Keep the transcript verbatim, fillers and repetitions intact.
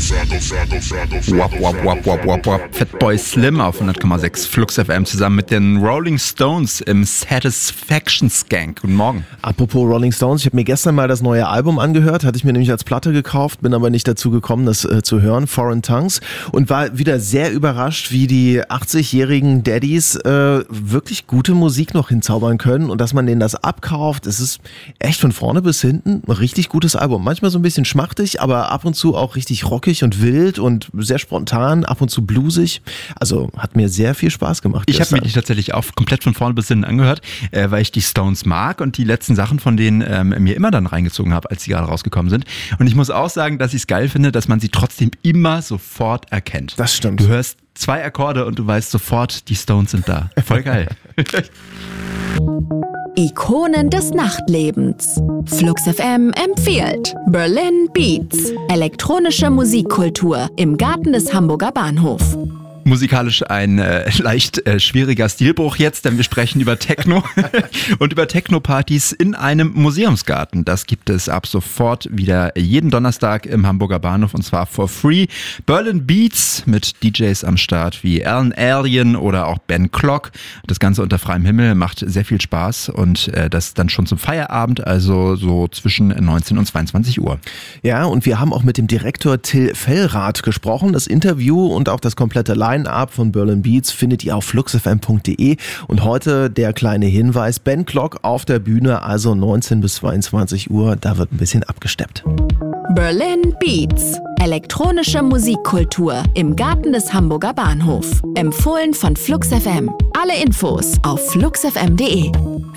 Wap, wap, wap, wap, wap, wap. Fatboy Slim auf hundert Komma sechs Flux F M zusammen mit den Rolling Stones im Satisfaction Skank. Guten Morgen. Apropos Rolling Stones, ich habe mir gestern mal das neue Album angehört, hatte ich mir nämlich als Platte gekauft, bin aber nicht dazu gekommen, das äh, zu hören, Foreign Tongues, und war wieder sehr überrascht, wie die achtzigjährigen Daddies äh, wirklich gute Musik noch hinzaubern können und dass man denen das abkauft. Es ist echt von vorne bis hinten ein richtig gutes Album. Manchmal so ein bisschen schmachtig, aber ab und zu auch richtig rockig und wild und sehr spontan, ab und zu bluesig. Also hat mir sehr viel Spaß gemacht. Ich habe mir die tatsächlich auch komplett von vorne bis hinten angehört, äh, weil ich die Stones mag und die letzten Sachen von denen ähm, mir immer dann reingezogen habe, als sie gerade rausgekommen sind. Und ich muss auch sagen, dass ich es geil finde, dass man sie trotzdem immer sofort erkennt. Das stimmt. Du hörst zwei Akkorde und du weißt sofort, die Stones sind da. Voll geil. Ikonen des Nachtlebens. Flux F M empfiehlt Berlin Beats. Elektronische Musikkultur im Garten des Hamburger Bahnhofs. Musikalisch ein äh, leicht äh, schwieriger Stilbruch jetzt, denn wir sprechen über Techno und über Techno-Partys in einem Museumsgarten. Das gibt es ab sofort wieder jeden Donnerstag im Hamburger Bahnhof und zwar for free. Berlin Beats mit D Js am Start wie Alan Alien oder auch Ben Clock. Das Ganze unter freiem Himmel macht sehr viel Spaß und äh, das dann schon zum Feierabend, also so zwischen neunzehn und zweiundzwanzig Uhr. Ja, und wir haben auch mit dem Direktor Till Fellrath gesprochen. Das Interview und auch das komplette Line Line-Up von Berlin Beats findet ihr auf flux f m punkt d e und heute der kleine Hinweis, Ben Clock auf der Bühne, also neunzehn bis zweiundzwanzig Uhr, da wird ein bisschen abgesteppt. Berlin Beats. Elektronische Musikkultur im Garten des Hamburger Bahnhofs. Empfohlen von Flux F M. Alle Infos auf flux f m punkt d e.